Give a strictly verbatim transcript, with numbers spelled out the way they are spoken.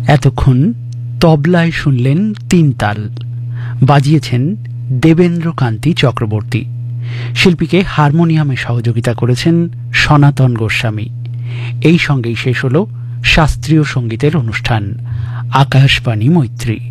এতক্ষণ তবলায় শুনলেন তিন তাল, বাজিয়েছেন দেবেন্দ্রকান্তি চক্রবর্তী। শিল্পীকে হারমোনিয়ামে সহযোগিতা করেছেন সনাতন গোস্বামী। এই সঙ্গেই শেষ হল শাস্ত্রীয় সঙ্গীতের অনুষ্ঠান আকাশবাণী মৈত্রী।